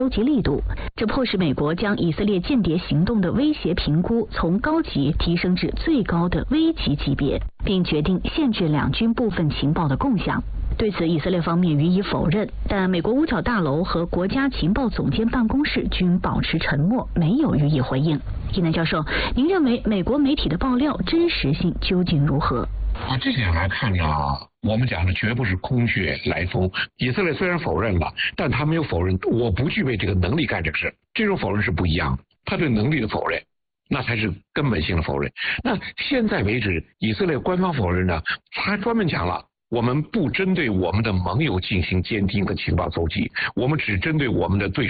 收集力度，这迫使美国将以色列间谍行动的威胁评估从高级提升至最高的危级级别，并决定限制两军部分情报的共享。对此，以色列方面予以否认，但美国五角大楼和国家情报总监办公室均保持沉默，没有予以回应。易南教授，您认为美国媒体的爆料真实性究竟如何？ 这点来看呢，我们讲的绝不是空穴来风。以色列虽然否认了，但他没有否认我不具备这个能力干这个事，这种否认是不一样的。他对能力的否认，那才是根本性的否认。那现在为止，以色列官方否认呢，他专门讲了，我们不针对我们的盟友进行监听和情报搜集，我们只针对我们的对手。